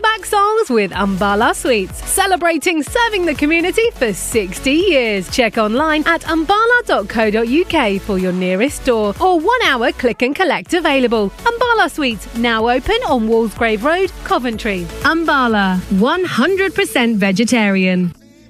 Throwback songs with Umbala Sweets, celebrating serving the community for 60 years. Check online at umbala.co.uk for your nearest store or 1 hour click and collect available. Umbala Sweets, now open on Walsgrave Road, Coventry. Umbala, 100% vegetarian.